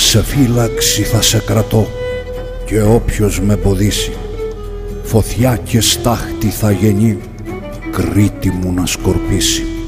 σε φύλαξη θα σε κρατώ και όποιος με εμποδίσει, φωτιά και στάχτη θα γεννεί Κρήτη μου να σκορπίσει.